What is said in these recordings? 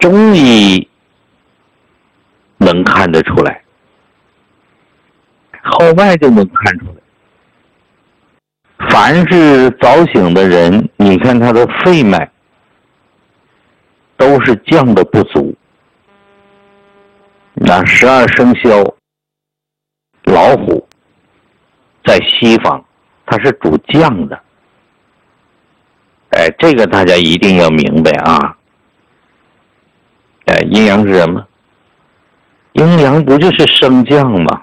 中医能看得出来，后外就能看出来。凡是早醒的人，你看他的肺脉都是降的不足。那12生肖老虎在西方它是主降的，这个大家一定要明白啊。阴阳是什么？阴阳不就是升降吗？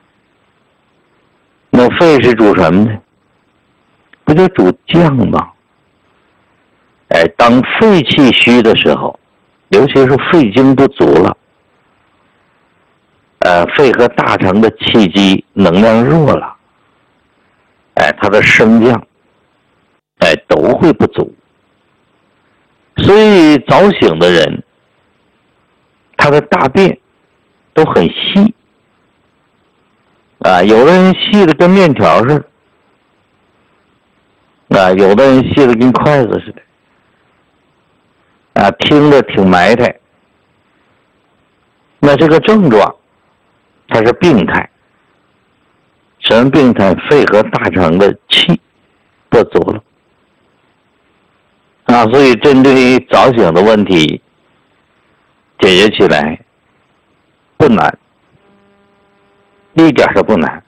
那肺是主什么呢？不就主降吗？当肺气虚的时候，尤其是肺经不足了，肺和大肠的气机能量弱了，它的升降，都会不足。所以早醒的人，他的大便都很细，有的人细的跟面条似的，有的人细的跟筷子似的，听着挺埋汰。那这个症状它是病态。什么病态？肺和大肠的气不足了。所以针对于早醒的问题，解决起来不难，一点都不难。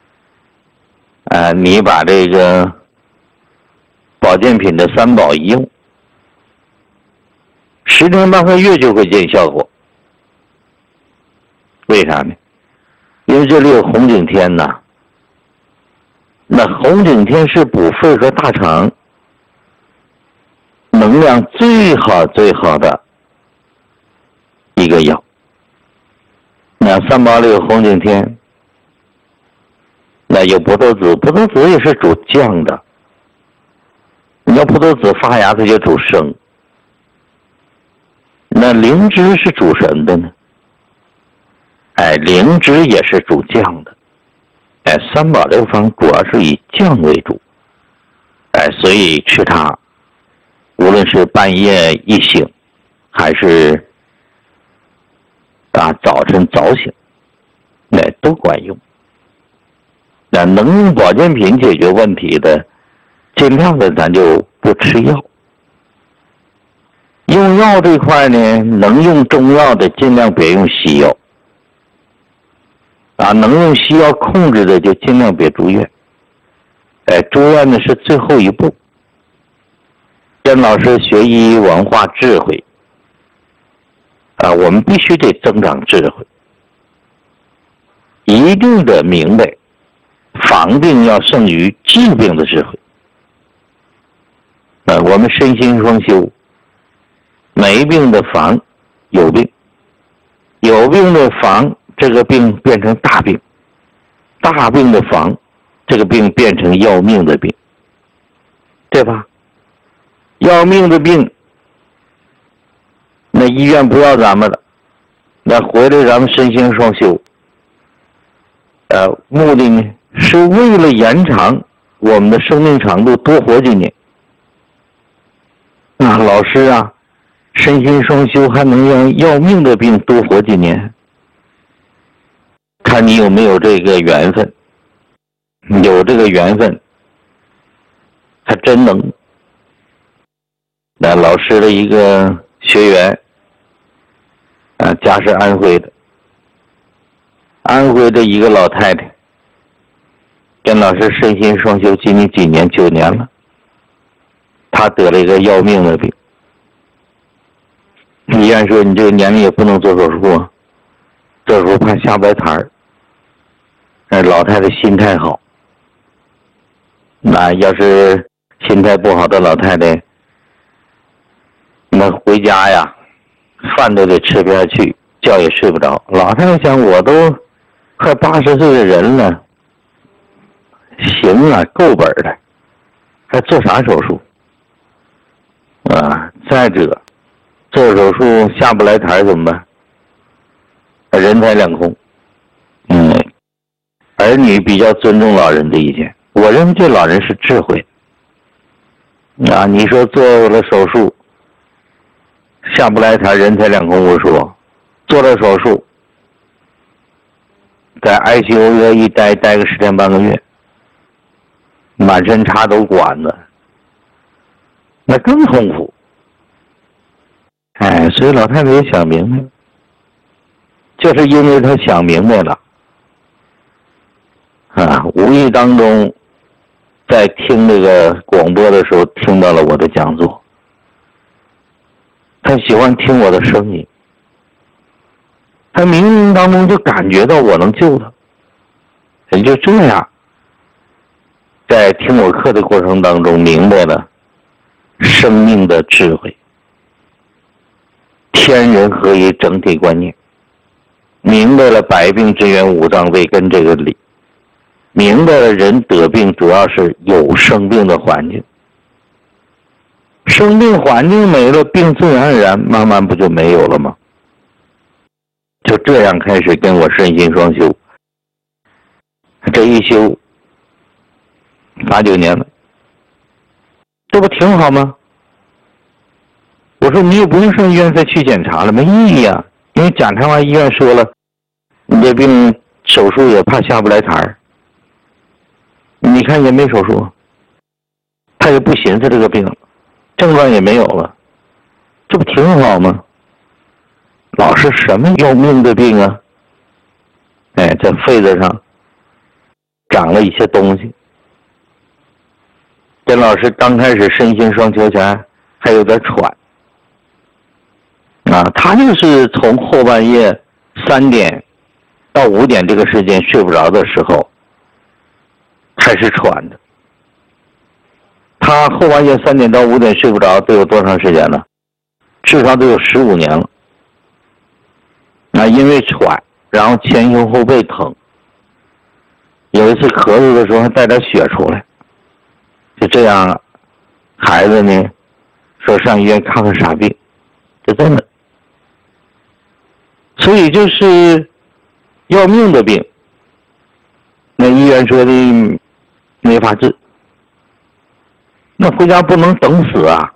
你把这个保健品的3宝一用，10天8个月就会见效果。为啥呢？因为这里有红景天呐。那红景天是补肺和大肠能量最好的一个药。那3宝里有红景天，那有葡萄籽，葡萄籽也是主降的。你要葡萄籽发芽，它就主升。那灵芝是主什么的呢？灵芝也是主降的。3宝6方主要是以降为主。所以吃它，无论是半夜一醒，还是早晨早醒，都管用。那能用保健品解决问题的，尽量的咱就不吃药。用药这块呢，能用中药的尽量别用西药。能用西药控制的就尽量别住院。住院呢是最后一步。跟老师学医文化智慧，我们必须得增长智慧，一定得明白防病要胜于治病的智慧。我们身心双修，没病的防有病，有病的防这个病变成大病，大病的防这个病变成要命的病，对吧？要命的病，那医院不要咱们了，那回来咱们身心双修。目的呢是为了延长我们的生命长度，多活几年。老师啊，身心双修还能让要命的病多活几年？看你有没有这个缘分。有这个缘分，还真能。那老师的一个学员，家是安徽的，安徽的一个老太太，跟老师身心双修，今年几年？9年了。她得了一个要命的病，医院说你这个年龄也不能做手术啊，做手术怕下不来台儿。老太太心态好，那要是心态不好的老太太，那回家呀，饭都得吃不下去，觉也睡不着。老太太想，我都快80岁的人了，行啊，够本的，还做啥手术？再者，做手术下不来台怎么办？人财两空。儿女比较尊重老人的意见，我认为这老人是智慧。你说做了手术， 下不来台，人财两空无数，做了手术，在 ICU 一待个10天半个月，满身插都管子，那更痛苦。所以老太太也想明白了，就是因为她想明白了，无意当中在听这个广播的时候听到了我的讲座，她喜欢听我的声音，她冥冥当中就感觉到我能救她，也就这样，在听我课的过程当中明白了生命的智慧，天人合一整体观念，明白了百病之源五脏未根这个理，明白了人得病主要是有生病的环境，生病环境没了，病自然而然慢慢不就没有了吗？就这样开始跟我身心双修，这一修8、9年了，这不挺好吗？我说你也不用上医院再去检查了，没意义啊，因为检查完医院说了，你这病手术也怕下不来台，你看也没手术，他也不寻思这个病，症状也没有了，这不挺好吗？老是什么要命的病啊？在肺子上长了一些东西。跟老师刚开始身心双修前还有点喘，他就是从后半夜3点到5点这个时间睡不着的时候开始喘的。他后半夜3点到5点睡不着都有多长时间了？至少都有15年了。因为喘，然后前胸后背疼，有一次咳嗽的时候还带点血出来，就这样，孩子呢说上医院看看啥病，就真的。所以就是要命的病，那医院说的没法治，那回家不能等死啊！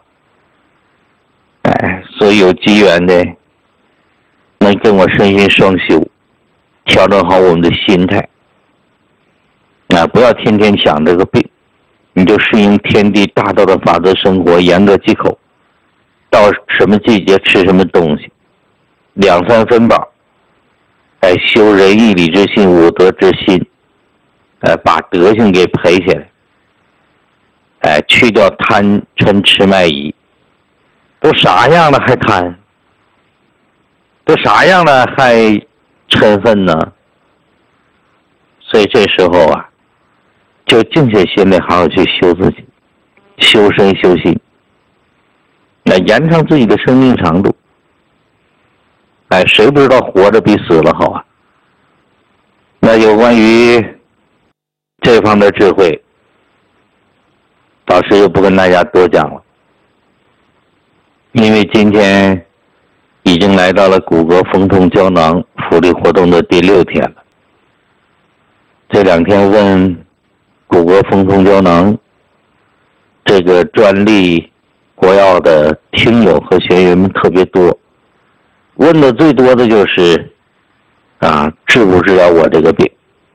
所以有机缘的能跟我身心双修，调整好我们的心态，不要天天想这个病，你就适应天地大道的法则生活，严格忌口，到什么季节吃什么东西，2、3分饱，修仁义礼智信五德之心，把德行给培起来，去掉贪嗔痴慢疑，都啥样了还贪？都啥样了还嗔恨呢？所以这时候就静下心来好好去修自己，修身修心，延长自己的生命长度。谁不知道活着比死了好啊？那有关于这方面的智慧，老师又不跟大家多讲了，因为今天已经来到了骨骼风痛胶囊福利活动的第6天了。这2天问骨骼风痛胶囊这个专利国药的听友和学员们特别多，问的最多的就是治不治疗我这个病。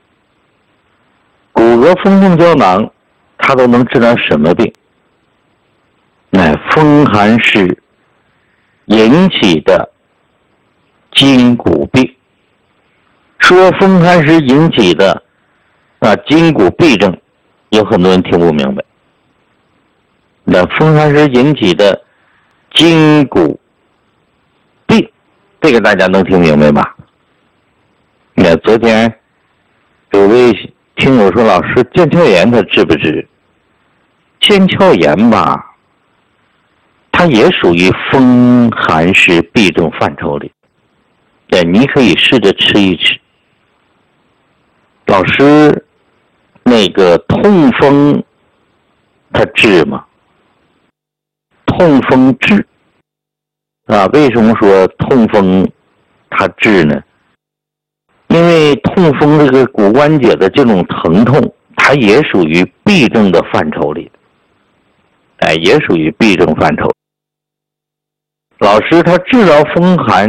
骨骼风痛胶囊它都能治疗什么病？风寒湿引起的筋骨病。说风寒湿引起的筋骨痹症，有很多人听不明白。那风寒湿引起的筋骨病，这个大家能听明白吧？那昨天有位听友说，老师腱鞘炎他治不治？腱鞘炎吧，它也属于风寒湿痹症范畴里，你可以试着吃一吃。老师，那个痛风它治吗？痛风治为什么说痛风它治呢？因为痛风这个骨关节的这种疼痛，它也属于痹症的范畴里的，也属于痹症范畴。 老师他治疗风寒